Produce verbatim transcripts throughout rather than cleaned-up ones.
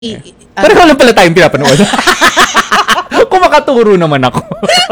I, Eh. uh, Pero lang pala tayong pinapanood. Kung makaturo naman ako.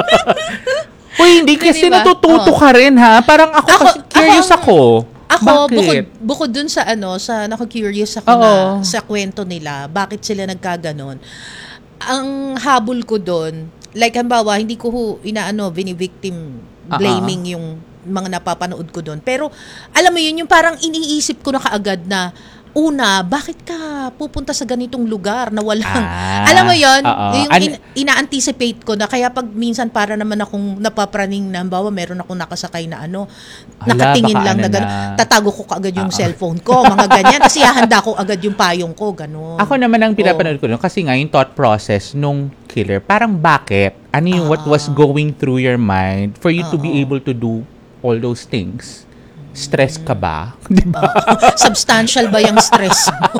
Uy, hindi kasi diba? natututo oh. ka rin ha. Parang ako, Ako- kasi curious ako ako. Ako, Bakit? bukod, bukod dun sa ano, sa naku-curious ako Oo. na sa kwento nila, bakit sila nagkaganon. Ang habol ko dun, like halimbawa, hindi ko ho, inaano, bini-victim blaming yung mga napapanood ko dun. Pero, alam mo yun, yung parang iniisip ko na kaagad na, una, bakit ka pupunta sa ganitong lugar na walang, Ah, alam mo yun, oo. yung An- in- ina-anticipate ko na, kaya pag minsan para naman akong napapraning na, halimbawa, meron akong nakasakay na ano, Hala, nakatingin baka lang ano na gano'n, na. tatago ko kaagad yung Oo. cellphone ko, mga ganyan, kasi hahanda ko agad yung payong ko, gano'n. Ako naman ang pinapanood ko nun, kasi nga yung thought process nung killer, parang bakit? Ano yung what was going through your mind for you to be able to do all those things? Stress ka ba? Di ba? Uh, substantial ba yung stress mo?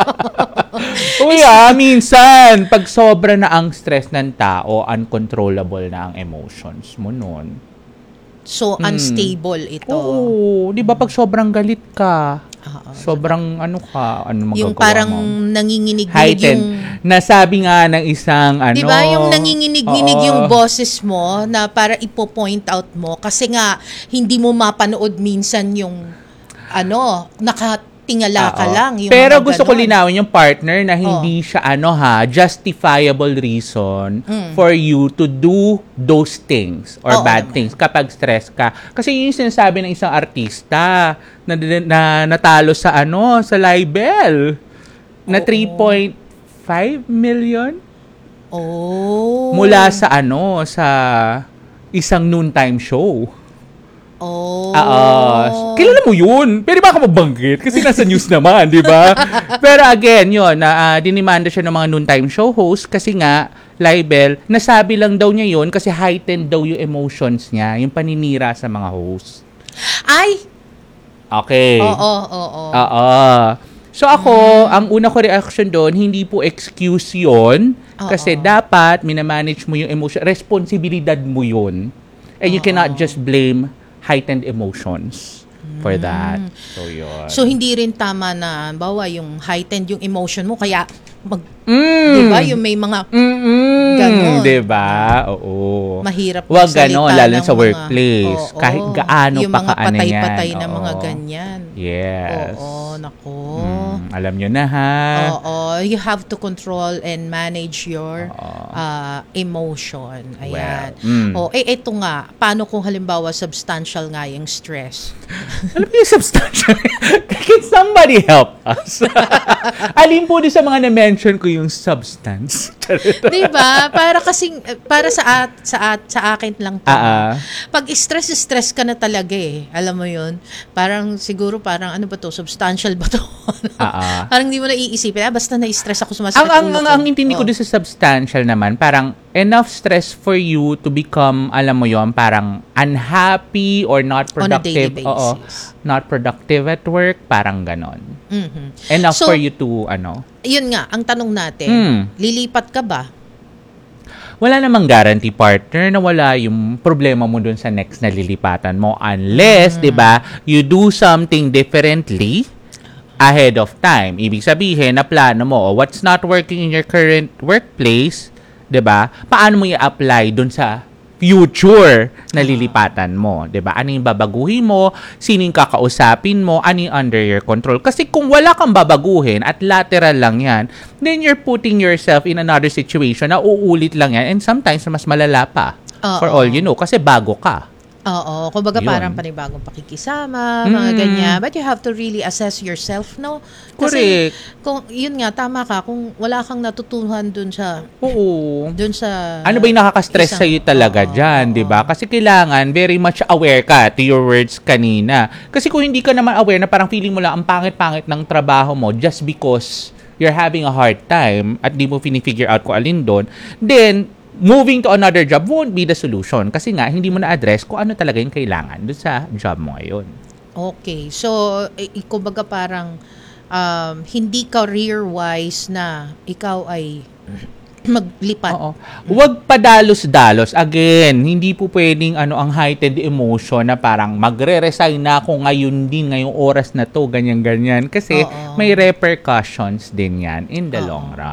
Uy ah, minsan, pag sobra na ang stress ng tao, uncontrollable na ang emotions mo nun. So, unstable ito. Oo, di ba pag sobrang galit ka, Oo. sobrang ano ka, ano magagawa Yung parang mo? nanginginig-nginig Heightened. yung... Nasabi nga ng isang ano. Di ba yung nanginginig-nginig Oo. yung boses mo na para ipo-point out mo kasi nga hindi mo mapanood minsan yung ano, nakatingala ka Oo. lang. Yung Pero mga gusto ko ganon. linawin yung partner na hindi siya ano ha, justifiable reason for you to do those things or Oo bad naman. things kapag stress ka. Kasi yun yung sinasabi ng isang artista na, na, na natalo sa ano, sa libel na three point five million Oh. mula sa ano, sa isang noontime show. Oh. Oo. Kilala mo yun. Pero baka mabanggit kasi nasa news naman, di ba? Pero again, yun, na uh, dinimanda siya ng mga noontime show host kasi nga, libel, nasabi lang daw niya yun kasi heightened daw yung emotions niya, yung paninira sa mga host. Ay! Okay. Oo, oo, oo. Oo. So ako, ang una ko reaction doon, hindi po excuse yun kasi dapat minamanage mo yung emotion. Responsibilidad mo yun. And you cannot just blame heightened emotions for that. So, yun. So, hindi rin tama na, bawa yung heightened yung emotion mo, kaya mag, Mm. di ba, yung may mga Mm-mm. ganon. Diba? Oo. mahirap Wag magsalita ganon, lalo ng sa mga- workplace. Oo, Kahit gaano yung pa mga kaano yan. patay-patay na Oo. mga ganyan. Yes. Oo, nako. Mm, alam nyo na ha. Oo, you have to control and manage your uh, emotion. Ayan. Well, mm. Oh, eh ito nga, paano kung halimbawa substantial nga yung stress? Alam mo yung substantial? Can somebody help us? Alin po din sa mga na-mention ko yung substance? 'Di ba? Para kasing para sa at, sa at, sa akin lang to. Ah, ah. Pag stress stress ka na talaga eh. Alam mo 'yun? Parang siguro parang ano ba to? Substantial ba to? Ah, ah. Parang hindi mo na iisipin, ah, basta na-stress ako, sumasakit Ang ang ulo ang, ko. ang intindi ko Oh. din sa substantial naman, parang enough stress for you to become, alam mo yon, parang unhappy or not On a daily productive. Oo, basis. not productive at work, parang ganon. Mhm. Enough So, for you to, ano, Yun nga, ang tanong natin, Hmm. lilipat ka ba? wala namang guarantee partner na wala yung problema mo dun sa next na lilipatan mo unless, Mm. 'di ba, you do something differently ahead of time. Ibig sabihin, na plano mo, oh, what's not working in your current workplace, 'di ba? Paano mo i-apply dun sa future na lilipatan mo, 'di ba? Ano yung babaguhin mo? Sino yung kakausapin mo? Ano yung under your control? Kasi kung wala kang babaguhin at lateral lang 'yan, then you're putting yourself in another situation na uulit lang 'yan and sometimes mas malala pa. Oo. For all you know, kasi bago ka. Oo, kumbaga Yun. parang panibagong pakikisama, mga Mm. ganyan. But you have to really assess yourself, no? Correct. Kung, yun nga, tama ka, kung wala kang natutunan dun sa, Oo. dun sa... Ano ba yung nakaka-stress isang- sa'yo talaga Oo, dyan, oo. di ba? Kasi kailangan very much aware ka to your words kanina. Kasi kung hindi ka naman aware na parang feeling mo lang ang pangit-pangit ng trabaho mo just because you're having a hard time at di mo fini-figure out kung alin doon, then moving to another job won't be the solution. Kasi nga, hindi mo na-address kung ano talaga yung kailangan doon sa job mo ngayon. Okay, so, eh, kumbaga parang, um, hindi career-wise na ikaw ay maglipat. Oo. Huwag padalos-dalos. Again, hindi po pwedeng ano ang heightened emotion na parang magre-resign na ako ngayon din, ngayong oras na to, ganyan-ganyan. Kasi Oo. may repercussions din yan in the Oo. long run.